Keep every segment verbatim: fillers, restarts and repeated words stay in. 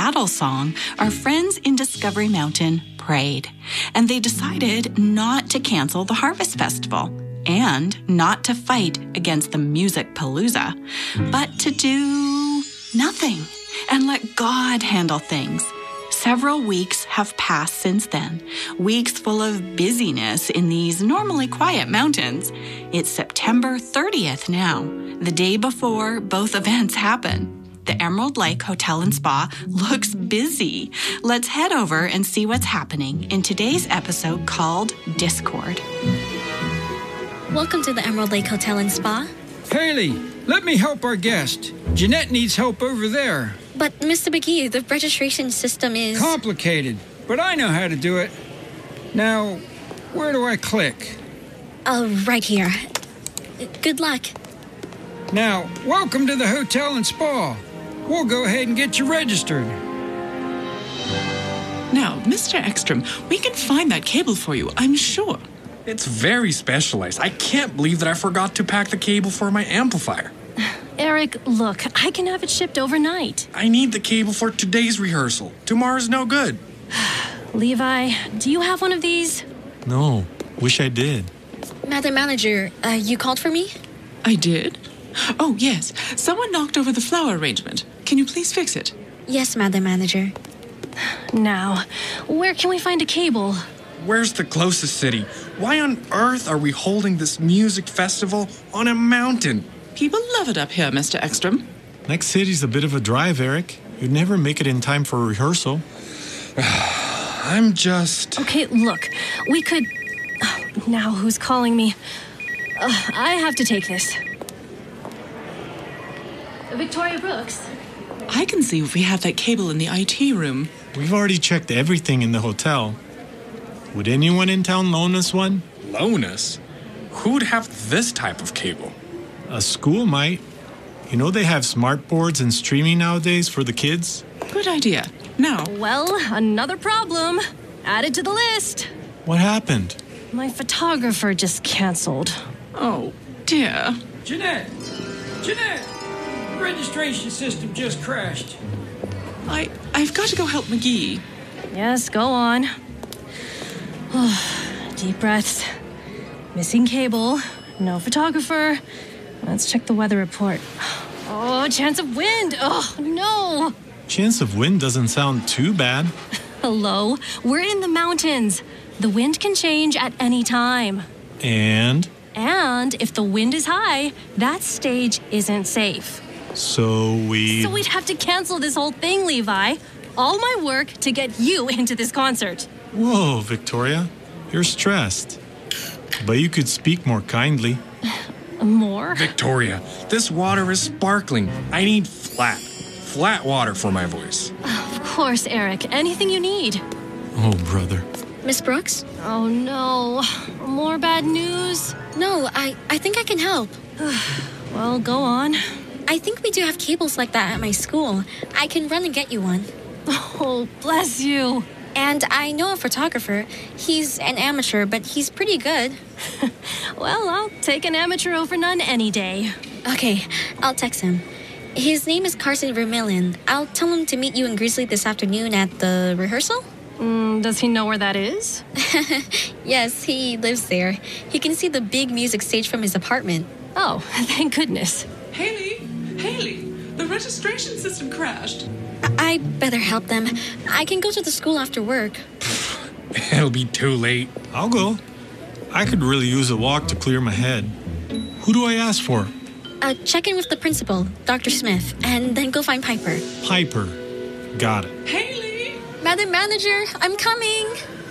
battle song, our friends in Discovery Mountain prayed, and they decided not to cancel the Harvest Festival and not to fight against the Music Palooza, but to do nothing and let God handle things. Several weeks have passed since then, weeks full of busyness in these normally quiet mountains. It's September thirtieth now, the day before both events happen. The Emerald Lake Hotel and Spa looks busy. Let's head over and see what's happening in today's episode called Discord. Welcome to the Emerald Lake Hotel and Spa. Haley, let me help our guest. Jeanette needs help over there. But, Mister McGee, the registration system is... complicated, but I know how to do it. Now, where do I click? Oh, right here. Good luck. Now, welcome to the Hotel and Spa. We'll go ahead and get you registered. Now, Mister Ekstrom, we can find that cable for you, I'm sure. It's very specialized. I can't believe that I forgot to pack the cable for my amplifier. Eric, look, I can have it shipped overnight. I need the cable for today's rehearsal. Tomorrow's no good. Levi, do you have one of these? No, wish I did. Madam Manager, uh, you called for me? I did? Oh, yes. Someone knocked over the flower arrangement. Can you please fix it? Yes, Madam Manager. Now, where can we find a cable? Where's the closest city? Why on earth are we holding this music festival on a mountain? People love it up here, Mister Ekstrom. Next city's a bit of a drive, Eric. You'd never make it in time for rehearsal. I'm just... Okay, look, we could... Now who's calling me? Uh, I have to take this. Victoria Brooks. I can see if we have that cable in the I T room. We've already checked everything in the hotel. Would anyone in town loan us one? Loan us? Who'd have this type of cable? A school might. You know they have smart boards and streaming nowadays for the kids? Good idea. Now... Well, another problem. Added to the list. What happened? My photographer just canceled. Oh, dear. Jeanette! Jeanette! The registration system just crashed. I, I've got to go help McGee. Yes, go on. Deep breaths. Missing cable. No photographer. Let's check the weather report. Oh, chance of wind. Oh, no. Chance of wind doesn't sound too bad. Hello? We're in the mountains. The wind can change at any time. And? And if the wind is high, that stage isn't safe. So we... So we'd have to cancel this whole thing, Levi. All my work to get you into this concert. Whoa, Victoria. You're stressed. But you could speak more kindly. More? Victoria, this water is sparkling. I need flat, flat water for my voice. Of course, Eric. Anything you need. Oh, brother. Miss Brooks? Oh, no. More bad news? No, I, I think I can help. Well, go on. I think we do have cables like that at my school. I can run and get you one. Oh, bless you. And I know a photographer. He's an amateur, but he's pretty good. Well, I'll take an amateur over none any day. Okay, I'll text him. His name is Carson Vermillion. I'll tell him to meet you in Grizzly this afternoon at the rehearsal. Mm, does he know where that is? Yes, he lives there. He can see the big music stage from his apartment. Oh, thank goodness. Haley, Haley, the registration system crashed. I better help them. I can go to the school after work. It'll be too late. I'll go. I could really use a walk to clear my head. Who do I ask for? Uh, check in with the principal, Doctor Smith, and then go find Piper. Piper. Got it. Haley! Madam Manager, I'm coming.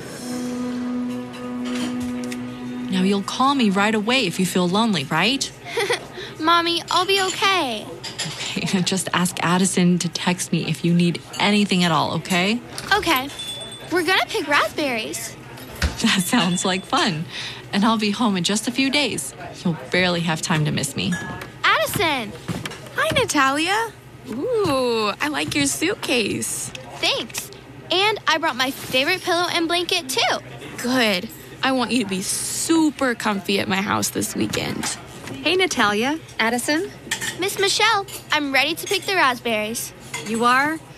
Now you'll call me right away if you feel lonely, right? Mommy, I'll be okay. Okay, just ask Addison to text me if you need anything at all, okay? Okay. We're gonna pick raspberries. That sounds like fun. And I'll be home in just a few days. You'll barely have time to miss me. Addison! Hi, Natalia. Ooh, I like your suitcase. Thanks. And I brought my favorite pillow and blanket, too. Good. I want you to be super comfy at my house this weekend. Hey, Natalia. Addison? Miss Michelle, I'm ready to pick the raspberries. You are?